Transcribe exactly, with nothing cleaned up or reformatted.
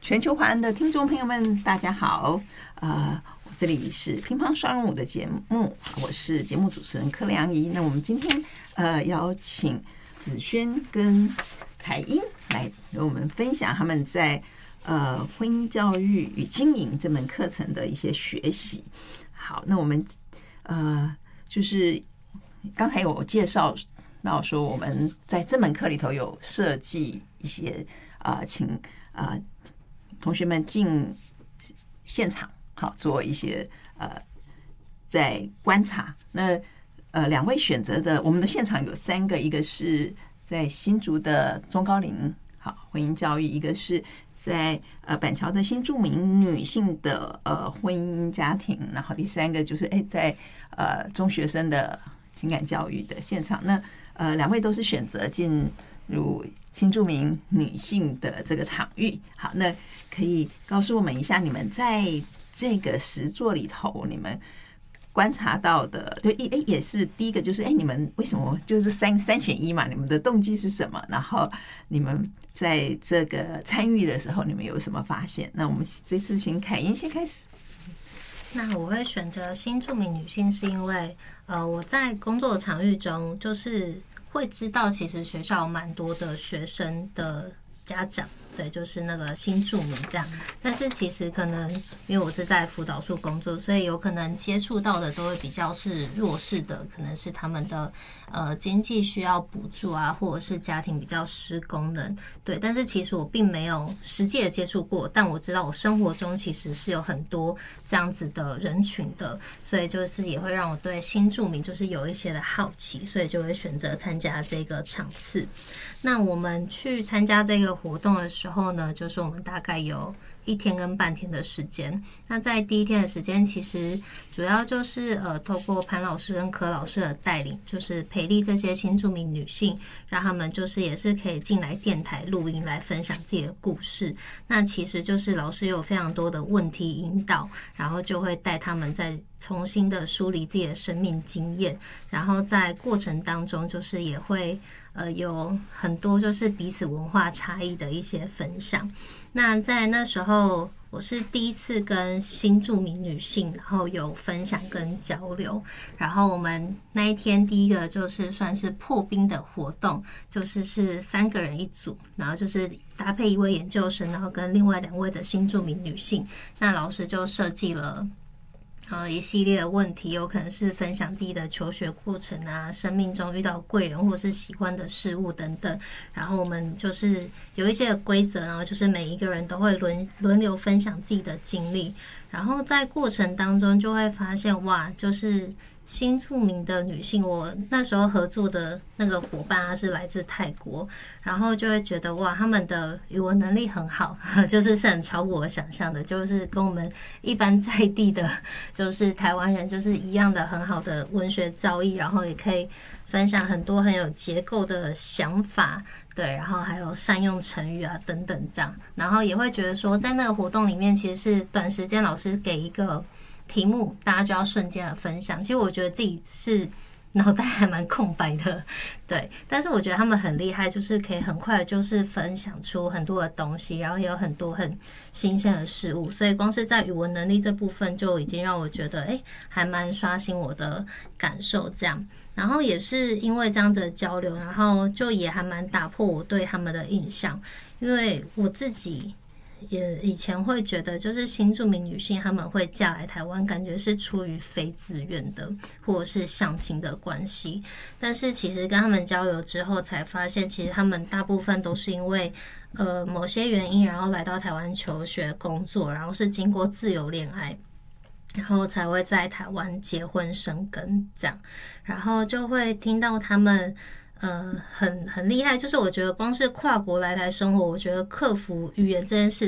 全球华人的听众朋友们，大家好，呃，这里是乒乓双舞的节目，我是节目主持人柯良仪。那我们今天呃邀请子轩跟凯英来给我们分享他们在呃婚姻教育与经营这门课程的一些学习。好，那我们呃就是刚才有介绍到说，我们在这门课里头有设计一些呃，请呃同学们进现场，好做一些呃在观察。那呃两位选择的，我们的现场有三个，一个是在新竹的中高龄好婚姻教育，一个是在呃板桥的新住民女性的呃婚姻家庭，然后第三个就是哎在呃中学生的情感教育的现场。那呃两位都是选择进入新住民女性的这个场域。好，那可以告诉我们一下，你们在这个实作里头，你们观察到的，对，哎，也是第一个，就是哎，你们为什么就是三三选一嘛？你们的动机是什么？然后你们在这个参与的时候，你们有什么发现？那我们这次请凯英先开始。 那我会选择新住民女性，是因为呃，我在工作场域中，就是会知道，其实学校有蛮多的学生的家长，对，就是那个新住民这样。但是其实可能因为我是在辅导处工作，所以有可能接触到的都会比较是弱势的，可能是他们的呃经济需要补助啊，或者是家庭比较失功能，对。但是其实我并没有实际的接触过，但我知道我生活中其实是有很多这样子的人群的，所以就是也会让我对新住民就是有一些的好奇，所以就会选择参加这个场次。那我们去参加这个活动的时候呢，就是我们大概有一天跟半天的时间。那在第一天的时间，其实主要就是呃，透过潘老师跟柯老师的带领，就是培力这些新住民女性，让他们就是也是可以进来电台录音来分享自己的故事。那其实就是老师有非常多的问题引导，然后就会带他们再重新的梳理自己的生命经验，然后在过程当中就是也会呃有很多就是彼此文化差异的一些分享。那在那时候我是第一次跟新住民女性然后有分享跟交流，然后我们那一天第一个就是算是破冰的活动，就是是三个人一组，然后就是搭配一位研究生，然后跟另外两位的新住民女性，那老师就设计了呃，一系列的问题，有可能是分享自己的求学过程啊，生命中遇到贵人或是喜欢的事物等等。然后我们就是有一些的规则，然后就是每一个人都会轮轮流分享自己的经历。然后在过程当中就会发现，哇，就是新住民的女性，我那时候合作的那个伙伴他是来自泰国，然后就会觉得哇，他们的语文能力很好，就是是很超过我想象的，就是跟我们一般在地的，就是台湾人就是一样的很好的文学造诣，然后也可以分享很多很有结构的想法。对，然后还有善用成语啊等等这样，然后也会觉得说，在那个活动里面，其实是短时间老师给一个题目，大家就要瞬间的分享。其实我觉得自己是脑袋还蛮空白的，对，但是我觉得他们很厉害，就是可以很快的就是分享出很多的东西，然后也有很多很新鲜的事物，所以光是在语文能力这部分就已经让我觉得，哎，还蛮刷新我的感受这样。然后也是因为这样子的交流，然后就也还蛮打破我对他们的印象，因为我自己也以前会觉得，就是新住民女性她们会嫁来台湾，感觉是出于非自愿的，或者是相亲的关系。但是其实跟他们交流之后，才发现其实他们大部分都是因为呃某些原因，然后来到台湾求学、工作，然后是经过自由恋爱。然后才会在台湾结婚生根这样，然后就会听到他们呃很很厉害，就是我觉得光是跨国来台生活，我觉得克服语言这件事